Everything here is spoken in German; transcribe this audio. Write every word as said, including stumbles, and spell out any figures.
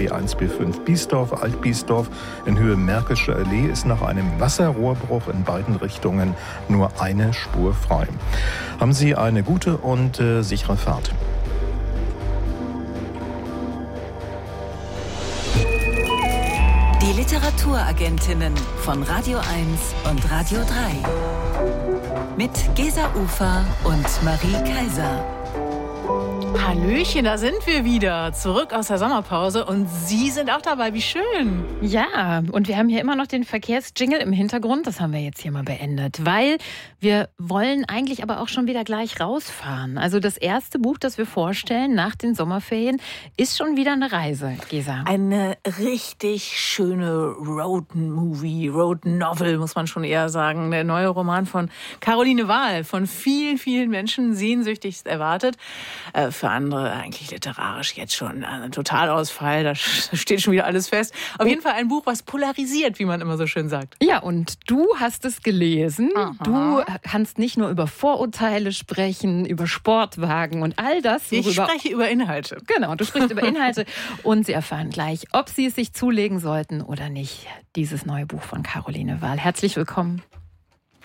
B eins B fünf Biesdorf, Alt-Biesdorf in Höhe Märkische Allee ist nach einem Wasserrohrbruch in beiden Richtungen nur eine Spur frei. Haben Sie eine gute und äh, sichere Fahrt. Die Literaturagentinnen von Radio eins und Radio drei. Mit Gesa Ufer und Marie Kaiser. Hallöchen, da sind wir wieder, zurück aus der Sommerpause und Sie sind auch dabei, wie schön. Ja, und wir haben hier immer noch den Verkehrsjingle im Hintergrund, das haben wir jetzt hier mal beendet, weil wir wollen eigentlich aber auch schon wieder gleich rausfahren. Also das erste Buch, das wir vorstellen nach den Sommerferien, ist schon wieder eine Reise, Gesa. Eine richtig schöne Road-Movie, Road-Novel, muss man schon eher sagen. Der neue Roman von Caroline Wahl, von vielen, vielen Menschen sehnsüchtigst erwartet. Äh, für andere eigentlich literarisch jetzt schon ein Totalausfall, da steht schon wieder alles fest. Auf jeden Fall ein Buch, was polarisiert, wie man immer so schön sagt. Ja, und du hast es gelesen. Aha. Du kannst nicht nur über Vorurteile sprechen, über Sportwagen und all das. Ich spreche über Inhalte. Genau, du sprichst über Inhalte und sie erfahren gleich, ob sie es sich zulegen sollten oder nicht. Dieses neue Buch von Caroline Wahl. Herzlich willkommen.